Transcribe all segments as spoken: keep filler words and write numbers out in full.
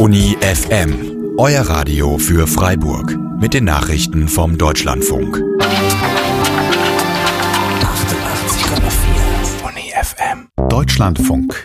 Uni F M, euer Radio für Freiburg mit den Nachrichten vom Deutschlandfunk. achtundachtzig Komma vier Uni F M. Deutschlandfunk.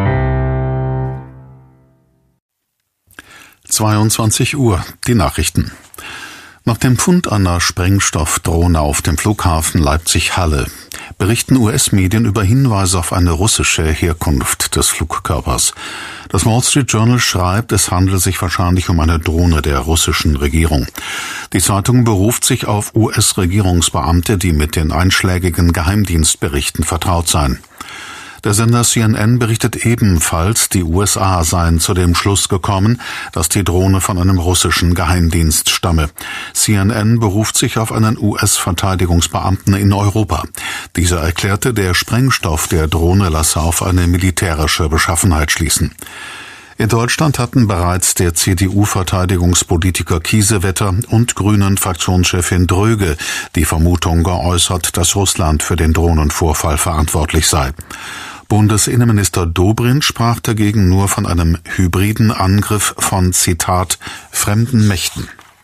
zweiundzwanzig Uhr, die Nachrichten. Nach dem Fund einer Sprengstoffdrohne auf dem Flughafen Leipzig-Halle berichten U S-Medien über Hinweise auf eine russische Herkunft des Flugkörpers. Das Wall Street Journal schreibt, es handele sich wahrscheinlich um eine Drohne der russischen Regierung. Die Zeitung beruft sich auf U S-Regierungsbeamte, die mit den einschlägigen Geheimdienstberichten vertraut seien. Der Sender C N N berichtet ebenfalls, die U S A seien zu dem Schluss gekommen, dass die Drohne von einem russischen Geheimdienst stamme. C N N beruft sich auf einen U S-Verteidigungsbeamten in Europa. Dieser erklärte, der Sprengstoff der Drohne lasse auf eine militärische Beschaffenheit schließen. In Deutschland hatten bereits der C D U-Verteidigungspolitiker Kiesewetter und Grünen-Fraktionschefin Dröge die Vermutung geäußert, dass Russland für den Drohnenvorfall verantwortlich sei. Bundesinnenminister Dobrindt sprach dagegen nur von einem hybriden Angriff von, Zitat, fremden Mächten.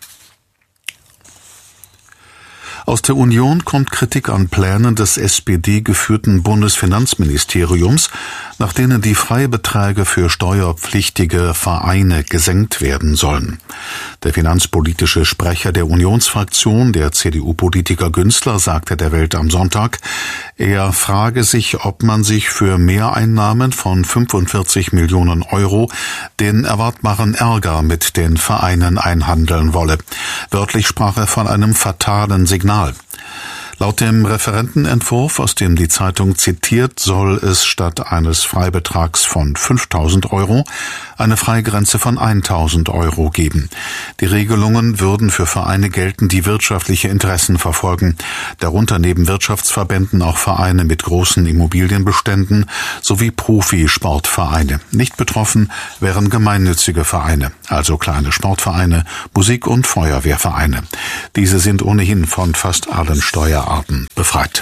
Aus der Union kommt Kritik an Plänen des S P D-geführten Bundesfinanzministeriums, nach denen die Freibeträge für steuerpflichtige Vereine gesenkt werden sollen. Der finanzpolitische Sprecher der Unionsfraktion, der C D U-Politiker Günzler, sagte der Welt am Sonntag, er frage sich, ob man sich für Mehreinnahmen von fünfundvierzig Millionen Euro den erwartbaren Ärger mit den Vereinen einhandeln wolle. Wörtlich sprach er von einem fatalen Signal. Laut dem Referentenentwurf, aus dem die Zeitung zitiert, soll es statt eines Freibetrags von fünftausend Euro eine Freigrenze von eintausend Euro geben. Die Regelungen würden für Vereine gelten, die wirtschaftliche Interessen verfolgen, darunter neben Wirtschaftsverbänden auch Vereine mit großen Immobilienbeständen sowie Profisportvereine. Nicht betroffen wären gemeinnützige Vereine, also kleine Sportvereine, Musik- und Feuerwehrvereine. Diese sind ohnehin von fast allen Steuerarten befreit.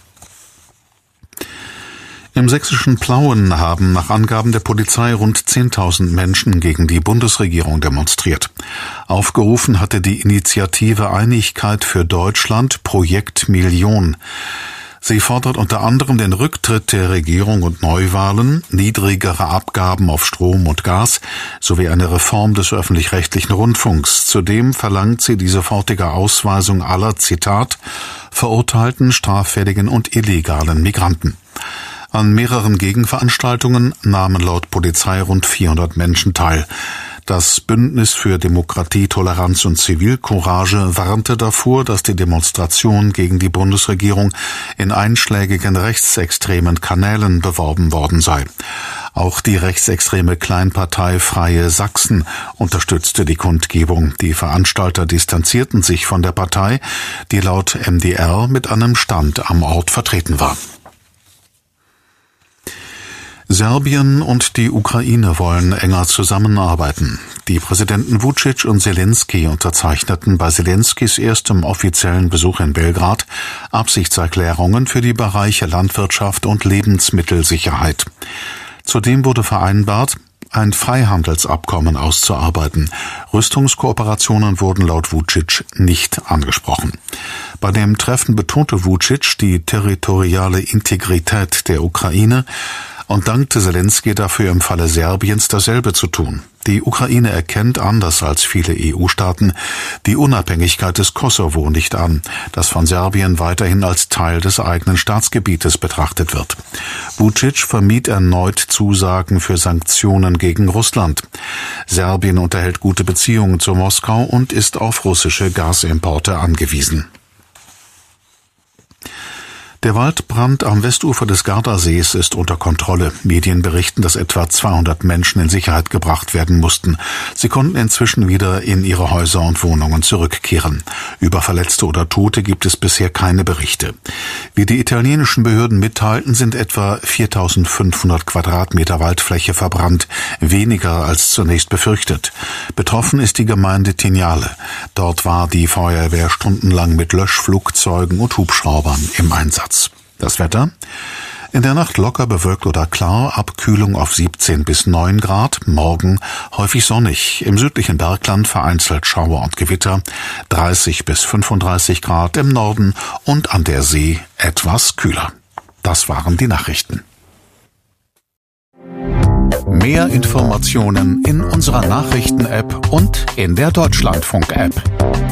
Im sächsischen Plauen haben nach Angaben der Polizei rund zehntausend Menschen gegen die Bundesregierung demonstriert. Aufgerufen hatte die Initiative Einigkeit für Deutschland Projekt Million. Sie fordert unter anderem den Rücktritt der Regierung und Neuwahlen, niedrigere Abgaben auf Strom und Gas sowie eine Reform des öffentlich-rechtlichen Rundfunks. Zudem verlangt sie die sofortige Ausweisung aller, Zitat, verurteilten, straffälligen und illegalen Migranten. An mehreren Gegenveranstaltungen nahmen laut Polizei rund vierhundert Menschen teil. Das Bündnis für Demokratie, Toleranz und Zivilcourage warnte davor, dass die Demonstration gegen die Bundesregierung in einschlägigen rechtsextremen Kanälen beworben worden sei. Auch die rechtsextreme Kleinpartei Freie Sachsen unterstützte die Kundgebung. Die Veranstalter distanzierten sich von der Partei, die laut M D R mit einem Stand am Ort vertreten war. Serbien und die Ukraine wollen enger zusammenarbeiten. Die Präsidenten Vučić und Zelensky unterzeichneten bei Zelenskys erstem offiziellen Besuch in Belgrad Absichtserklärungen für die Bereiche Landwirtschaft und Lebensmittelsicherheit. Zudem wurde vereinbart, ein Freihandelsabkommen auszuarbeiten. Rüstungskooperationen wurden laut Vučić nicht angesprochen. Bei dem Treffen betonte Vučić die territoriale Integrität der Ukraine und dankte Zelensky dafür, im Falle Serbiens dasselbe zu tun. Die Ukraine erkennt, anders als viele E U-Staaten, die Unabhängigkeit des Kosovo nicht an, das von Serbien weiterhin als Teil des eigenen Staatsgebietes betrachtet wird. Vučić vermied erneut Zusagen für Sanktionen gegen Russland. Serbien unterhält gute Beziehungen zu Moskau und ist auf russische Gasimporte angewiesen. Der Waldbrand am Westufer des Gardasees ist unter Kontrolle. Medien berichten, dass etwa zweihundert Menschen in Sicherheit gebracht werden mussten. Sie konnten inzwischen wieder in ihre Häuser und Wohnungen zurückkehren. Über Verletzte oder Tote gibt es bisher keine Berichte. Wie die italienischen Behörden mitteilten, sind etwa viertausendfünfhundert Quadratmeter Waldfläche verbrannt, weniger als zunächst befürchtet. Betroffen ist die Gemeinde Tignale. Dort war die Feuerwehr stundenlang mit Löschflugzeugen und Hubschraubern im Einsatz. Das Wetter. In der Nacht locker bewölkt oder klar, Abkühlung auf siebzehn bis neun Grad, morgen häufig sonnig, im südlichen Bergland vereinzelt Schauer und Gewitter, dreißig bis fünfunddreißig Grad im Norden und an der See etwas kühler. Das waren die Nachrichten. Mehr Informationen in unserer Nachrichten-App und in der Deutschlandfunk-App.